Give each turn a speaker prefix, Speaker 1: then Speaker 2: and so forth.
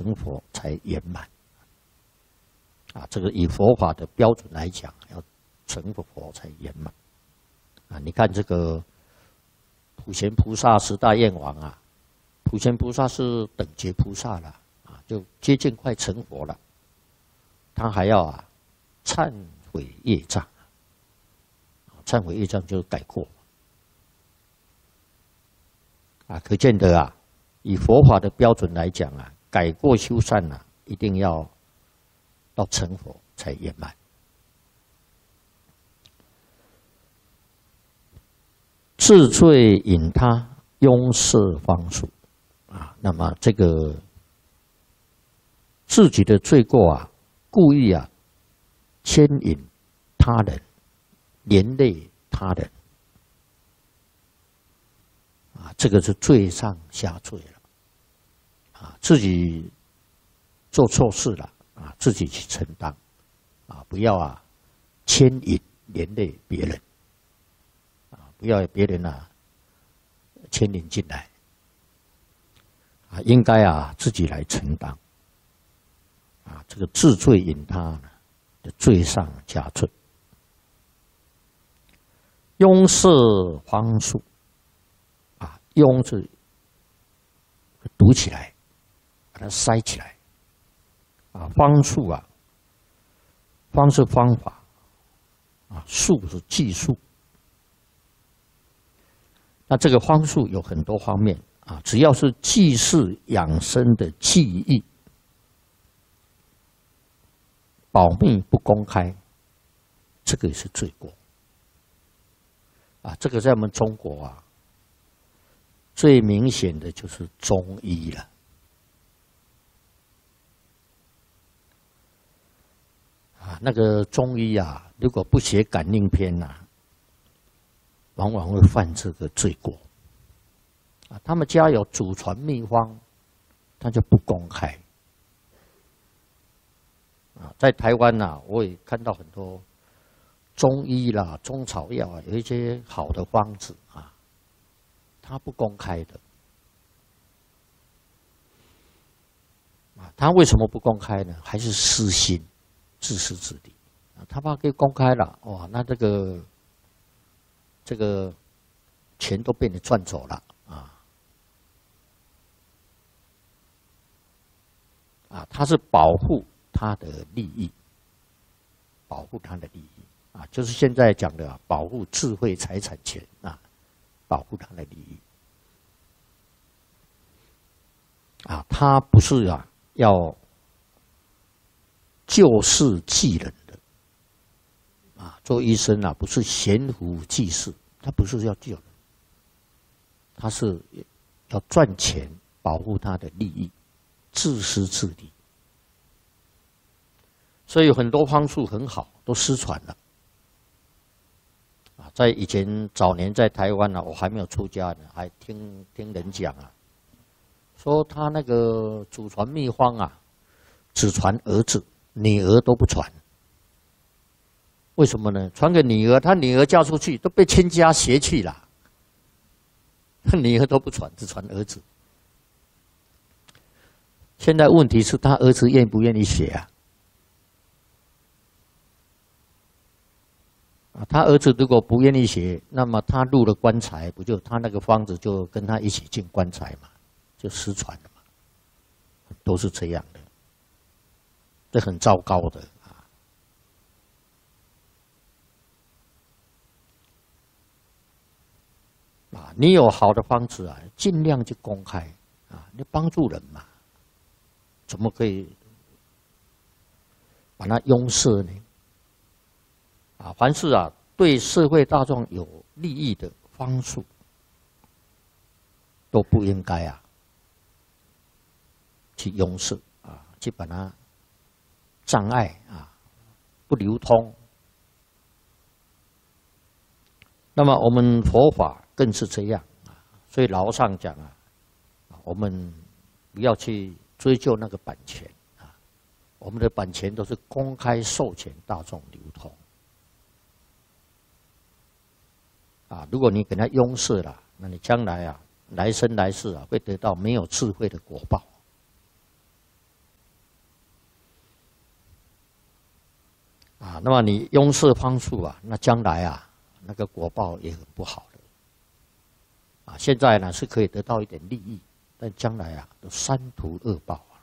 Speaker 1: 成佛才圆满。啊，这个以佛法的标准来讲，要成佛才圆满。啊，你看这个普贤菩萨十大愿王啊，普贤菩萨是等觉菩萨了啊，就接近快成佛了，他还要忏悔业障。忏悔业障就是改过。啊，可见得以佛法的标准来讲改过修善一定要到成佛才圆满。治罪引他，拥摄方术。那么这个自己的罪过故意牵引他人，连累他人。这个是罪上加罪了。自己做错事了自己去承担不要牵引连累别人不要别人牵引进来应该自己来承担这个治罪引他的罪上加罪。拥摄方术。拥是堵起来，把它塞起来。方术方是方法，术是技术。那这个方术有很多方面只要是济世养生的技艺，保密不公开，这个也是罪过。这个在我们中国最明显的就是中医了。那个中医如果不写感应篇往往会犯这个罪过。他们家有祖传秘方，他就不公开。在台湾我也看到很多中医啦、中草药有一些好的方子他不公开的。他为什么不公开呢？还是私心、自私自利。他怕给公开了，哇，那这个钱都被你赚走了他是保护他的利益，保护他的利益就是现在讲的保护智慧财产权保护他的利益他不是要救世济人的做医生不是悬壶济世，他不是要救人，他是要赚钱，保护他的利益，自私自利。所以很多方术很好，都失传了。在以前早年在台湾我还没有出家呢，还听人讲说他那个祖传秘方只传儿子，女儿都不传。为什么呢？传给女儿，他女儿嫁出去都被亲家邪去了，女儿都不传，只传儿子。现在问题是他儿子愿不愿意学他儿子如果不愿意学，那么他入了棺材，不就他那个方子就跟他一起进棺材嘛，就失传了嘛，都是这样的，这很糟糕的你有好的方子尽量去公开你帮助人嘛，怎么可以把它拥摄呢？凡是对社会大众有利益的方术，都不应该去拥摄去把它障碍不流通。那么我们佛法更是这样所以老上讲我们不要去追究那个版权我们的版权都是公开授权大众流通如果你给他拥摄了，那你将来来生来世会得到没有智慧的果报啊，那么你庸事方处啊，那将来啊，那个果报也很不好的。啊，现在呢是可以得到一点利益，但将来啊都三途恶报啊。